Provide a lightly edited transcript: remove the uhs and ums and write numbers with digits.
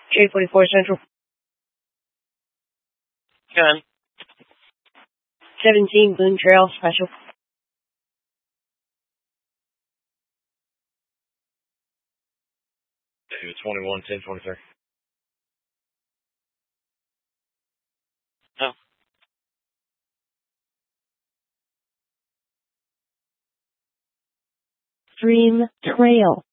J44 Central. Gun. 17 Boone Trail Special. David 21, 10, 23. No. Dream Trail.